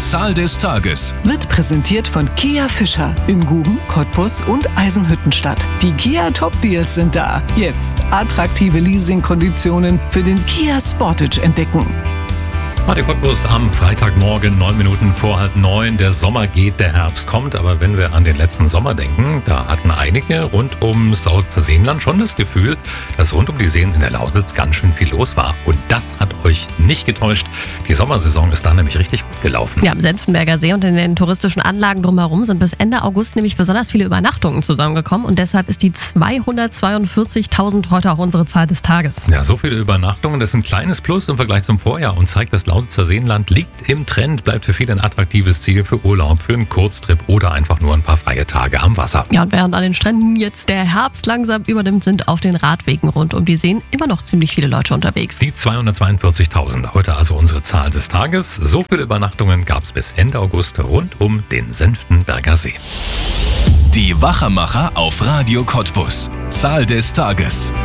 Zahl des Tages. Wird präsentiert von Kia Fischer in Guben, Cottbus und Eisenhüttenstadt. Die Kia Top Deals sind da. Jetzt attraktive Leasingkonditionen für den Kia Sportage entdecken. Radio Cottbus am Freitagmorgen, 9 Minuten vor 8:30. Der Sommer geht, der Herbst kommt. Aber wenn wir an den letzten Sommer denken, da hatten einige rund ums Lausitzer Seenland schon das Gefühl, dass rund um die Seen in der Lausitz ganz schön viel los war. Und das hat euch nicht getäuscht. Die Sommersaison ist da nämlich richtig gut gelaufen. Ja, am Senftenberger See und in den touristischen Anlagen drumherum sind bis Ende August nämlich besonders viele Übernachtungen zusammengekommen. Und deshalb ist die 242.000 heute auch unsere Zahl des Tages. Ja, so viele Übernachtungen, das ist ein kleines Plus im Vergleich zum Vorjahr und zeigt, dass Lausitzer Seenland liegt im Trend, bleibt für viele ein attraktives Ziel für Urlaub, für einen Kurztrip oder einfach nur ein paar freie Tage am Wasser. Ja, und während an den Stränden jetzt der Herbst langsam übernimmt, sind auf den Radwegen rund um die Seen immer noch ziemlich viele Leute unterwegs. Die 242.000, heute also unsere Zahl des Tages. So viele Übernachtungen gab es bis Ende August rund um den Senftenberger See. Die Wachermacher auf Radio Cottbus. Zahl des Tages.